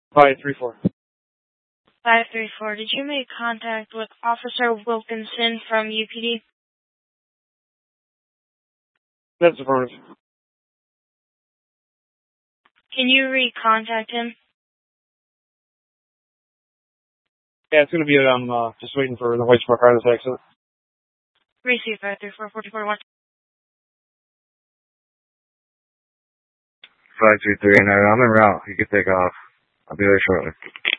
534. 534. Did you make contact with Officer Wilkinson from UPD? That's affirmative. Can you recontact him? Yeah, it's going to be, just waiting for the white spark on this exit. Receive 534, 4041. 523, I'm en route. You can take off. I'll be there shortly.